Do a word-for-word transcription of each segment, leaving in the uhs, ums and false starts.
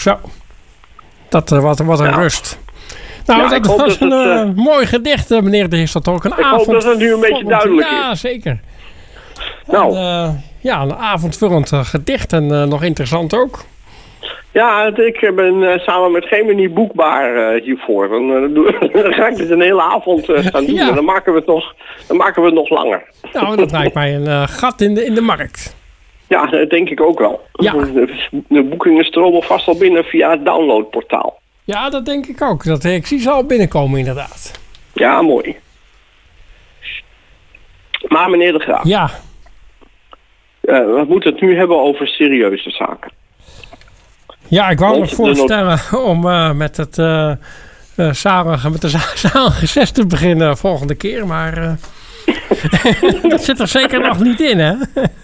Zo. Dat, uh, wat, wat een ja. rust. Nou, ja, dat was een het, uh, mooi gedicht, meneer De Is dat ook. Een ik avond. hoop dat het nu een beetje duidelijk ja, is. Ja, zeker. Nou. En, uh, ja, een avondvullend uh, gedicht en uh, nog interessant ook. Ja, ik ben uh, samen met Gemini boekbaar uh, hiervoor. Dan, uh, dan ga ik dit een hele avond uh, gaan doen. Ja. En dan maken we het nog, dan maken we het nog langer. Nou, dat lijkt mij een uh, gat in de, in de markt. Ja, dat denk ik ook wel. Ja. De, de boekingen stromen vast al binnen via het downloadportaal. Ja, dat denk ik ook. Dat, ik zie ze al binnenkomen inderdaad. Ja, mooi. Maar meneer De Graaf. Ja. Uh, we moeten het nu hebben over serieuze zaken. Ja, ik wou me voorstellen not- om uh, met het uh, uh, samen met de zaalgeses te beginnen volgende keer, maar uh, dat zit er zeker nog niet in, hè?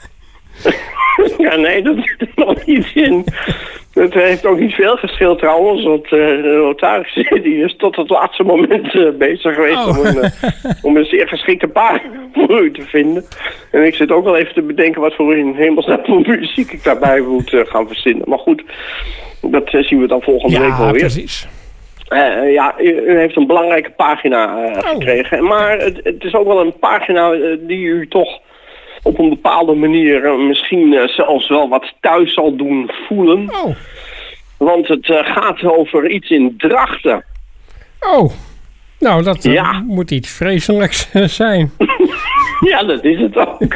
Ja, nee, dat zit er nog niet in. Het heeft ook niet veel gescheeld trouwens, want uh, de notaris die is tot het laatste moment uh, bezig geweest oh. om, een, uh, om een zeer geschikte pagina voor u te vinden. En ik zit ook wel even te bedenken wat voor in hemelsnaam voor muziek ik daarbij moet uh, gaan verzinnen. Maar goed, dat uh, zien we dan volgende ja, week wel weer. Ja, precies. Uh, ja, u, u heeft een belangrijke pagina uh, oh. gekregen. Maar het, het is ook wel een pagina uh, die u toch op een bepaalde manier uh, misschien uh, zelfs wel wat thuis zal doen voelen. Oh. Want het uh, gaat over iets in Drachten. Oh, nou dat uh, ja. moet iets vreselijks uh, zijn. Ja, dat is het ook.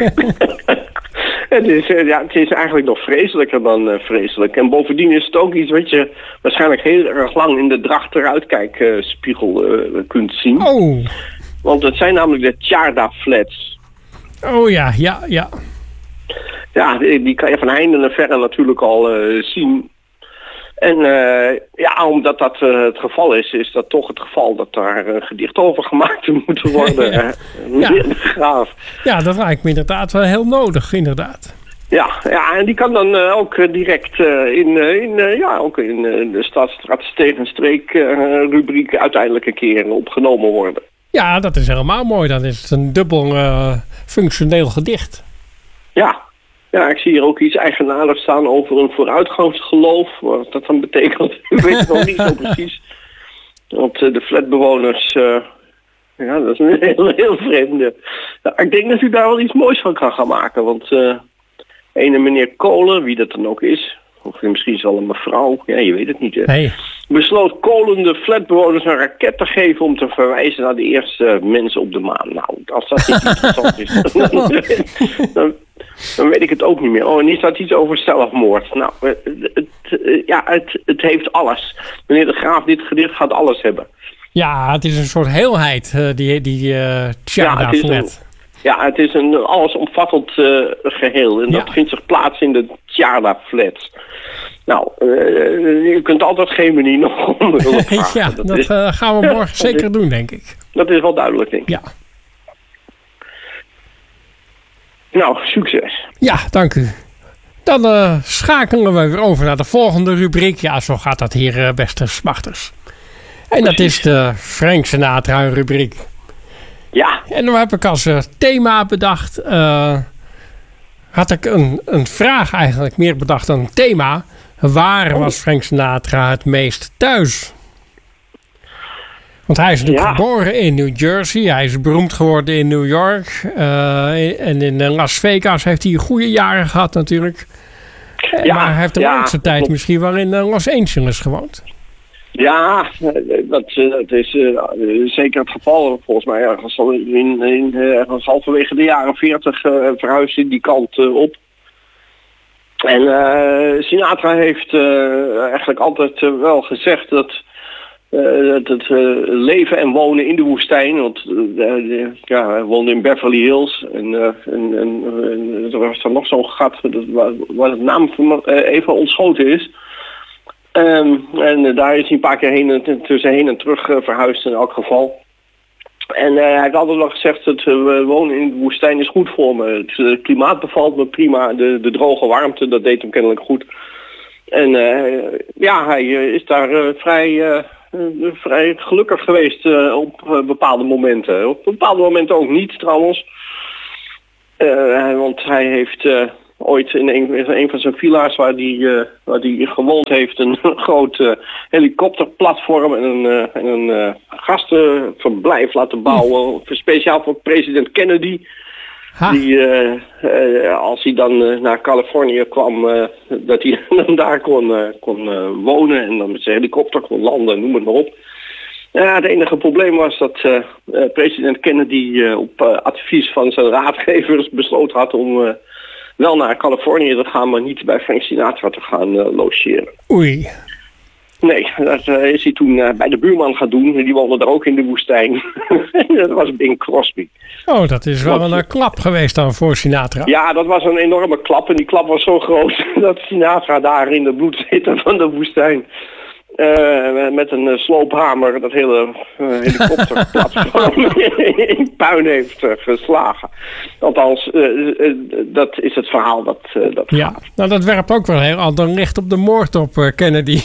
het, is, uh, ja, het is eigenlijk nog vreselijker dan uh, vreselijk. En bovendien is het ook iets wat je waarschijnlijk heel erg lang in de Drachter uitkijkspiegel uh, kunt zien. Oh. Want het zijn namelijk de Tjarda Flats. Oh ja, ja, ja. Ja, die, die kan je van heinde en verre natuurlijk al uh, zien. En uh, ja, omdat dat uh, het geval is, is dat toch het geval dat daar uh, gedicht over gemaakt moet worden. ja. Uh, ja. De Graaf. Ja, dat lijkt me inderdaad wel heel nodig, inderdaad. Ja, ja, en die kan dan uh, ook uh, direct uh, in, uh, in, uh, ja, ook in uh, de Stadstraat Steeg en Streek uh, rubriek uiteindelijk een keer opgenomen worden. Ja, dat is helemaal mooi. Dan is het een dubbel uh, functioneel gedicht. Ja. Ja, ik zie hier ook iets eigenaardigs staan over een vooruitgangsgeloof. Wat dat dan betekent, ik weet het nog niet zo precies. Want uh, de flatbewoners, uh, ja, dat is een heel, heel vreemde. Ja, ik denk dat u daar wel iets moois van kan gaan maken. Want uh, ene meneer Kolen, wie dat dan ook is, of misschien is wel een mevrouw, ja, je weet het niet. Hè, hey. besloot Kolen de flatbewoners een raket te geven om te verwijzen naar de eerste mensen op de maan. Nou, als dat niet interessant is, dan, dan, dan weet ik het ook niet meer. Oh, en is dat iets over zelfmoord? Nou, het, het, ja, het, het heeft alles. Meneer De Graaf, dit gedicht gaat alles hebben. Ja, het is een soort heelheid, uh, die, die uh, Tjarda ja, Flat. Ja, het is een allesomvattend uh, geheel. En ja. dat vindt zich plaats in de Tjarda Flats. Nou, uh, je kunt altijd Gemini nog om hulp vragen. Ja, dat, dat is, uh, gaan we morgen zeker is, doen, denk ik. Dat is wel duidelijk, denk ik. Ja. Nou, succes. Ja, dank u. Dan uh, schakelen we weer over naar de volgende rubriek. Ja, zo gaat dat hier, uh, beste smachters. En Precies. dat is de Frank Sinatra rubriek. Ja. En dan heb ik als uh, thema bedacht... Uh, had ik een, een vraag eigenlijk meer bedacht dan een thema. Waar oh. was Frank Sinatra het meest thuis? Want hij is natuurlijk ja. geboren in New Jersey. Hij is beroemd geworden in New York. Uh, en in Las Vegas heeft hij goede jaren gehad natuurlijk. Ja, maar hij heeft de ja, langste tijd klopt. misschien wel in Los Angeles gewoond. Ja, dat, dat is uh, zeker het geval. Volgens mij ergens al in, in, ergens halverwege de jaren veertig uh, verhuisde hij die kant uh, op. En uh, Sinatra heeft uh, eigenlijk altijd uh, wel gezegd dat, uh, dat het uh, leven en wonen in de woestijn, want uh, ja, hij woonde in Beverly Hills en, uh, en, en, en er was er nog zo'n gat waar, waar het naam uh, even ontschoten is. Um, en uh, daar is hij een paar keer heen en, tussen heen en terug uh, verhuisd in elk geval. En uh, hij heeft altijd wel gezegd dat uh, wonen in de woestijn is goed voor me. Het uh, klimaat bevalt me prima. De, de droge warmte, dat deed hem kennelijk goed. En uh, ja, hij uh, is daar uh, vrij, uh, uh, vrij gelukkig geweest uh, op uh, bepaalde momenten. Op bepaalde momenten ook niet trouwens. Uh, want hij heeft... Uh, ooit in een, in een van zijn villa's waar hij uh, waar die gewoond heeft een groot uh, helikopterplatform en een, uh, en een uh, gastenverblijf laten bouwen. Speciaal voor president Kennedy. Ha. Die, uh, uh, als hij dan uh, naar Californië kwam, uh, dat hij dan daar kon, uh, kon uh, wonen en dan met zijn helikopter kon landen, noem het maar op. Ja, het enige probleem was dat uh, uh, president Kennedy uh, op uh, advies van zijn raadgevers besloten had om uh, wel naar Californië te gaan, maar niet bij Frank Sinatra te gaan uh, logeren. Oei. Nee, dat uh, is hij toen uh, bij de buurman gaan doen. Die woonde daar ook in de woestijn. Dat was Bing Crosby. Oh, dat is wel Want, een klap geweest dan voor Sinatra. Ja, dat was een enorme klap. En die klap was zo groot dat Sinatra daar in de bloedzitten van de woestijn Uh, met een uh, sloophamer dat hele uh, helikopterplatform in puin heeft uh, geslagen. Althans, uh, uh, dat is het verhaal dat, uh, dat ja, gaat. Nou, dat werpt ook wel heel ander licht op de moord op uh, Kennedy.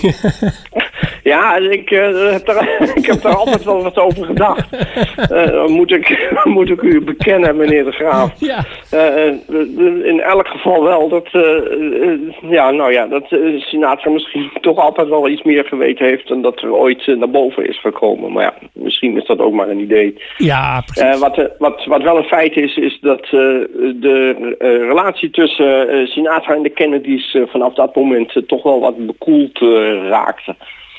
Ja, ik, uh, heb daar, ik heb daar altijd wel wat over gedacht. Uh, moet, ik, moet ik u bekennen, meneer de Graaf. Ja. Uh, in elk geval wel dat, uh, uh, ja, nou ja, dat uh, Sinatra misschien toch altijd wel iets meer geweten heeft dan dat er ooit uh, naar boven is gekomen. Maar ja, misschien is dat ook maar een idee. Ja, precies. Uh, wat, uh, wat, wat wel een feit is, is dat uh, de uh, relatie tussen uh, Sinatra en de Kennedys uh, vanaf dat moment uh, toch wel wat bekoeld uh, raakte.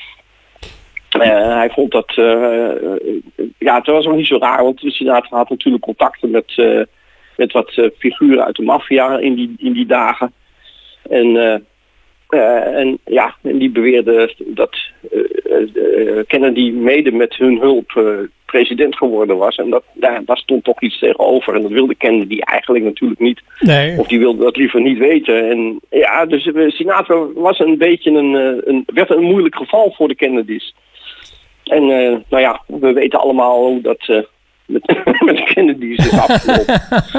Uh, hij vond dat, uh, uh, ja, het was ook niet zo raar, want Sinatra had natuurlijk contacten met, uh, met wat uh, figuren uit de maffia in die, in die dagen. En, uh, uh, en ja, en die beweerden dat uh, uh, Kennedy mede met hun hulp uh, president geworden was. En dat, daar, daar stond toch iets tegenover. En dat wilde Kennedy eigenlijk natuurlijk niet. Nee. Of die wilde dat liever niet weten. En ja, dus uh, Sinatra was een beetje een, uh, een, werd een moeilijk geval voor de Kennedys. En uh, nou ja, we weten allemaal hoe dat uh, met, met de Kennedys is afgelopen.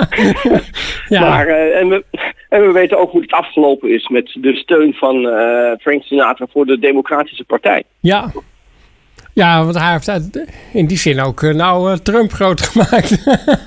Ja. Maar, uh, en, we, en we weten ook hoe het afgelopen is met de steun van uh, Frank Sinatra voor de Democratische Partij. Ja. Ja, want hij heeft in die zin ook uh, nou uh, Trump groot gemaakt.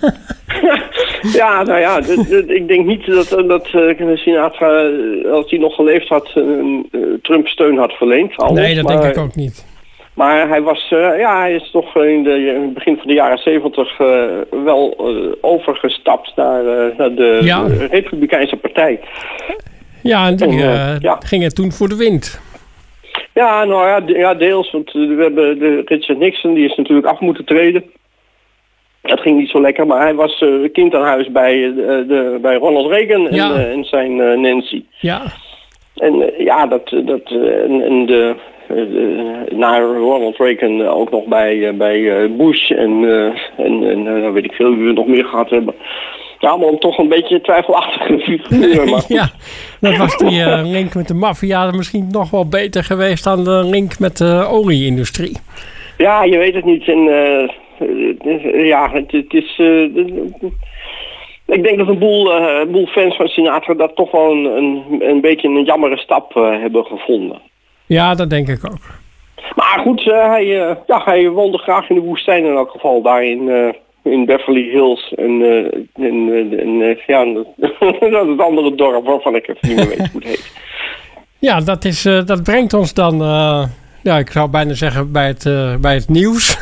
Ja, nou ja, d- d- ik denk niet dat, dat uh, Sinatra, als hij nog geleefd had, uh, Trump steun had verleend. Alles, nee, dat maar, denk ik ook niet. Maar hij was, uh, ja, hij is toch in, de, in het begin van de jaren zeventig uh, wel uh, overgestapt naar, uh, naar de, ja. de Republikeinse Partij. Ja, en die en, uh, uh, ja. gingen toen voor de wind. Ja, nou ja, de, ja deels. Want uh, we hebben de Richard Nixon, die is natuurlijk af moeten treden. Dat ging niet zo lekker, maar hij was uh, kind aan huis bij, uh, de, bij Ronald Reagan en, ja. uh, en zijn uh, Nancy. Ja. En uh, ja, dat, dat uh, en, en de... Uh, na Ronald Reagan uh, ook nog bij, uh, bij uh, Bush en, uh, en, en uh, weet ik veel wie we nog meer gehad hebben. Ja, allemaal toch een beetje twijfelachtige figuren. Maar ja, dat was die uh, link met de maffia misschien nog wel beter geweest dan de link met de olie-industrie. Ja, je weet het niet. En, uh, uh, ja, het, het is... Uh, ik denk dat een boel, uh, boel fans van Sinatra dat toch wel een, een, een beetje een jammere stap uh, hebben gevonden. Ja, dat denk ik ook. Maar goed, uh, hij, uh, ja, hij woonde graag in de woestijn in elk geval. Daar in, uh, in Beverly Hills. En, uh, en, uh, en uh, ja, dat is het andere dorp waarvan ik even niet meer weet hoe het heet. Ja, dat, is, uh, dat brengt ons dan, uh, ja, ik zou bijna zeggen bij het, uh, bij het nieuws.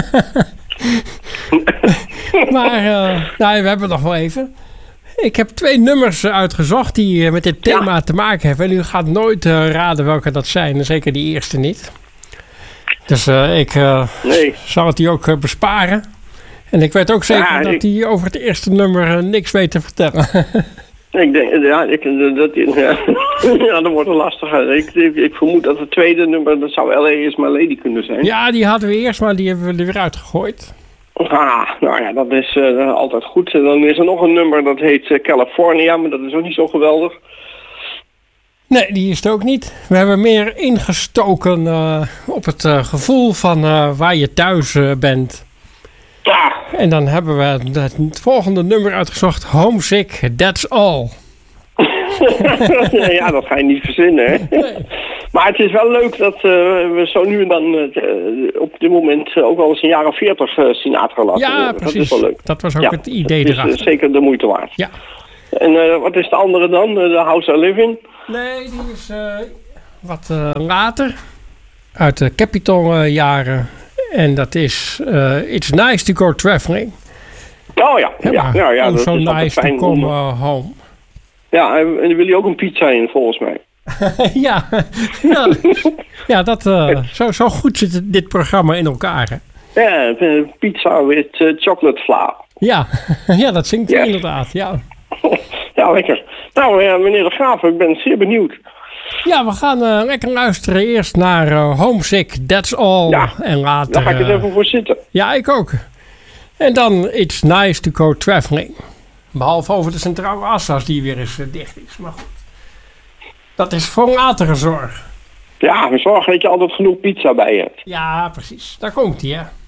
Maar uh, nou, we hebben nog wel even... Ik heb twee nummers uitgezocht die met dit thema ja. te maken hebben. En u gaat nooit uh, raden welke dat zijn. Zeker die eerste niet. Dus uh, ik uh, nee. zal het die ook uh, besparen. En ik weet ook zeker ja, dat hij ik... over het eerste nummer uh, niks weet te vertellen. Ik denk, ja, ik, dat, ja. ja, dat wordt een lastiger. Ik, ik, ik vermoed dat het tweede nummer, dat zou L A Is My Lady kunnen zijn. Ja, die hadden we eerst, maar die hebben we er weer uitgegooid. Ah, nou ja, dat is uh, altijd goed. En dan is er nog een nummer dat heet uh, California, maar dat is ook niet zo geweldig. Nee, die is het ook niet. We hebben meer ingestoken uh, op het uh, gevoel van uh, waar je thuis uh, bent. Ja. En dan hebben we het volgende nummer uitgezocht. Homesick, That's All. Ja, dat ga je niet verzinnen, hè? Nee. Maar het is wel leuk dat uh, we zo nu en dan uh, op dit moment uh, ook wel eens een jaren veertig uh, Sinatra laten ja, horen. Precies. Dat is wel leuk. Dat was ook ja, het idee dat erachter. is uh, zeker de moeite waard. Ja. En uh, wat is de andere dan? De House I Live In? Nee, die is uh, wat uh, later. Uit de Capitol-jaren. En dat is uh, It's Nice to Go Traveling. Oh ja, ja, ja, ja, ja oh, dat so is nice to come uh, home. Ja, en daar wil je ook een pizza in, volgens mij. ja, ja, ja dat, uh, zo, zo goed zit dit programma in elkaar. Hè? Ja, pizza met uh, chocolate flour. Ja, ja, dat zingt yes. inderdaad, ja. Ja, lekker. Nou, uh, meneer De Graaf, ik ben zeer benieuwd. Ja, we gaan uh, lekker luisteren eerst naar uh, Homesick, That's All. Ja, en later, daar ga ik het even voor zitten. Ja, ik ook. En dan It's Nice to Go Traveling. Behalve over de centrale as als die weer eens uh, dicht is. Maar goed. Dat is voor latere zorg. Ja, we zorgen dat je altijd genoeg pizza bij hebt. Ja, precies. Daar komt hij, hè.